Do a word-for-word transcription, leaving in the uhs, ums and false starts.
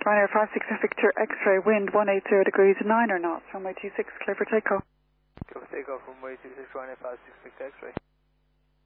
Ryanair five six Victor X-ray, wind one eight zero degrees nine or knots, runway two six, clear for takeoff. Clear for takeoff, runway two six, Ryanair five six Victor X-ray.